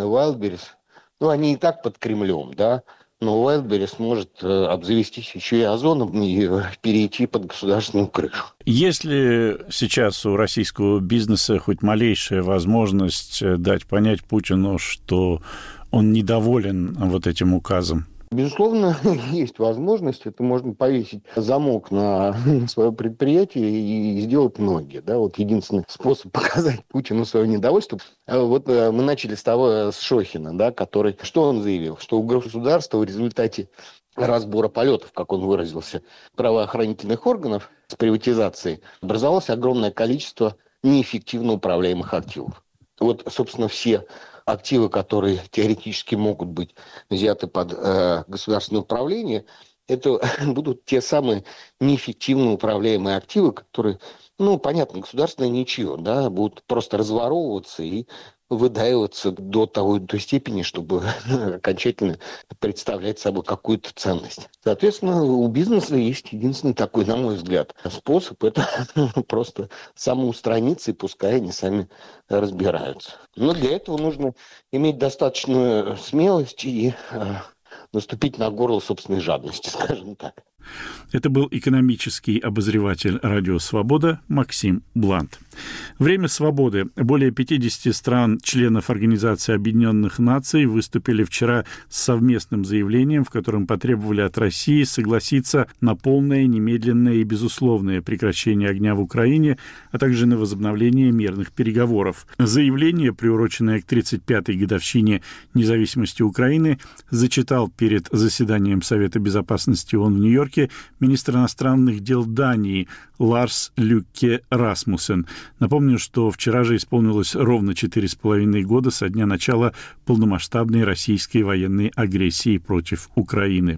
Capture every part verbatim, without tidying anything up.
самый Wildberries, ну, они и так под Кремлем, да, но Wildberries может обзавестись еще и озоном и перейти под государственную крышу. Есть ли сейчас у российского бизнеса хоть малейшая возможность дать понять Путину, что он недоволен вот этим указом? Безусловно, есть возможность. Это можно повесить замок на свое предприятие и сделать многие. Да? Вот единственный способ показать Путину свое недовольство. Вот мы начали с того, с Шохина, да, который... Что он заявил? Что у государства в результате разбора полетов, как он выразился, правоохранительных органов с приватизацией образовалось огромное количество неэффективно управляемых активов. Вот, собственно, все активы, которые теоретически могут быть взяты под э, государственное управление, это будут те самые неэффективно управляемые активы, которые, ну, понятно, государственное ничего, да, будут просто разворовываться и выдаиваться до того, до степени, чтобы окончательно представлять собой какую-то ценность. Соответственно, у бизнеса есть единственный такой, на мой взгляд, способ. Это просто самоустраниться, и пускай они сами разбираются. Но для этого нужно иметь достаточную смелость и э, наступить на горло собственной жадности, скажем так. Это был экономический обозреватель «Радио Свобода» Максим Блант. Время свободы. Более пятидесяти стран, членов Организации Объединенных Наций, выступили вчера с совместным заявлением, в котором потребовали от России согласиться на полное, немедленное и безусловное прекращение огня в Украине, а также на возобновление мирных переговоров. Заявление, приуроченное к тридцать пятой годовщине независимости Украины, зачитал перед заседанием Совета Безопасности ООН в Нью-Йорке министр иностранных дел Дании Ларс Люкке Расмуссен. Напомню, что вчера же исполнилось ровно четыре с половиной года со дня начала полномасштабной российской военной агрессии против Украины.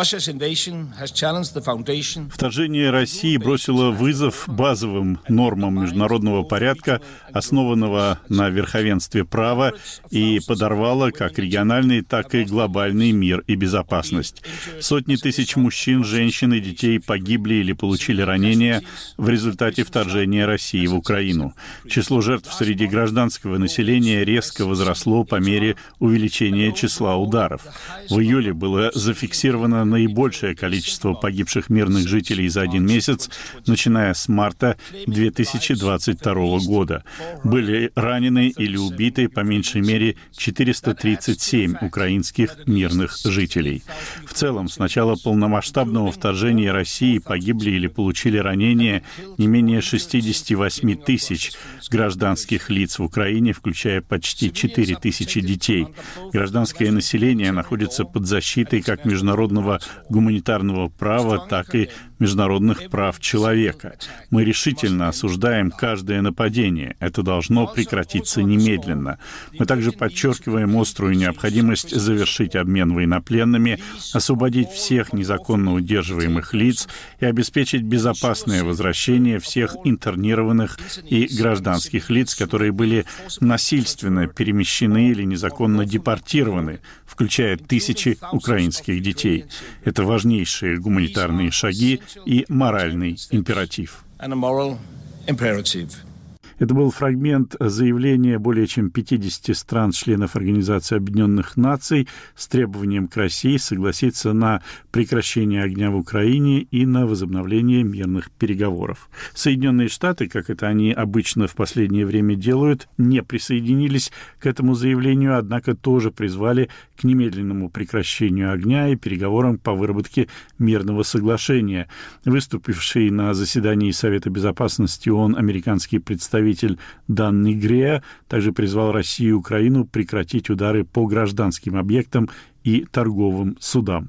Вторжение России бросило вызов базовым нормам международного порядка, основанного на верховенстве права, и подорвало как региональный, так и глобальный мир и безопасность. Сотни тысяч мужчин, женщин и детей погибли или получили ранения в результате вторжения России в Украину. Число жертв среди гражданского населения резко возросло по мере увеличения числа ударов. В июле было зафиксировано наибольшее количество погибших мирных жителей за один месяц, начиная с марта две тысячи двадцать второго года. Были ранены или убиты по меньшей мере четыреста тридцать семь украинских мирных жителей. В целом, с начала полномасштабного вторжения России погибли или получили ранения не менее шестьдесят восемь тысяч гражданских лиц в Украине, включая почти четыре тысячи детей. Гражданское население находится под защитой как международного гуманитарного права, так и международных прав человека. Мы решительно осуждаем каждое нападение. Это должно прекратиться немедленно. Мы также подчеркиваем острую необходимость завершить обмен военнопленными, освободить всех незаконно удерживаемых лиц и обеспечить безопасное возвращение всех интернированных и гражданских лиц, которые были насильственно перемещены или незаконно депортированы, включая тысячи украинских детей. Это важнейшие гуманитарные шаги и моральный императив. Это был фрагмент заявления более чем пятидесяти стран-членов Организации Объединенных Наций с требованием к России согласиться на прекращение огня в Украине и на возобновление мирных переговоров. Соединенные Штаты, как это они обычно в последнее время делают, не присоединились к этому заявлению, однако тоже призвали к немедленному прекращению огня и переговорам по выработке мирного соглашения. Выступивший на заседании Совета Безопасности ООН американский представитель Дан Нигреа также призвал Россию и Украину прекратить удары по гражданским объектам и торговым судам.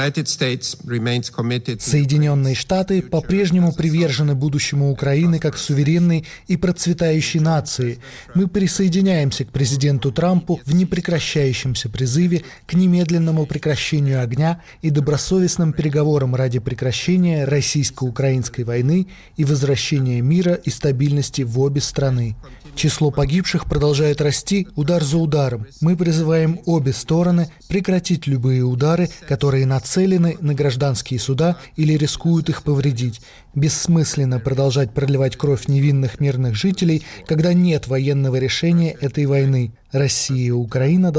Соединенные Штаты по-прежнему привержены будущему Украины как суверенной и процветающей нации. Мы присоединяемся к президенту Трампу в непрекращающемся призыве к немедленному прекращению огня и добросовестным переговорам ради прекращения российско-украинской войны и возвращения мира и стабильности в обе страны. Число погибших продолжает расти удар за ударом. Мы призываем обе стороны прекратить любые удары, которые нацелены на гражданские суда или рискуют их повредить. Бессмысленно продолжать проливать кровь невинных мирных жителей, когда нет военного решения этой войны. Россия и Украина